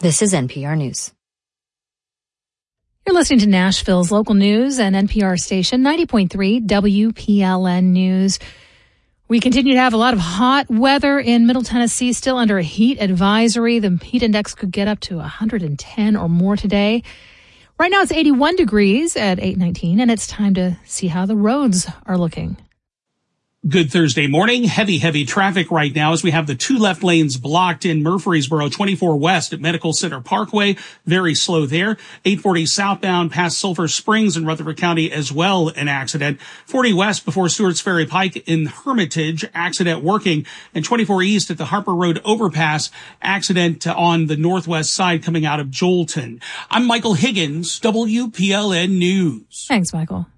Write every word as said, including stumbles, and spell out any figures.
This is N P R News. You're listening to Nashville's local news and N P R station, ninety point three W P L N News. We continue to have a lot of hot weather in Middle Tennessee, still under a heat advisory. The heat index could get up to one hundred ten or more today. Right now it's eighty-one degrees at eight nineteen, and it's time to see how the roads are looking. Good Thursday morning. Heavy, heavy traffic right now as we have the two left lanes blocked in Murfreesboro, twenty-four west at Medical Center Parkway. Very slow there. eight forty southbound past Sulphur Springs in Rutherford County as well, an accident. forty west before Stewart's Ferry Pike in Hermitage, accident working. And twenty-four east at the Harper Road overpass, accident on the northwest side coming out of Joelton. I'm Michael Higgins, W P L N News. Thanks, Michael.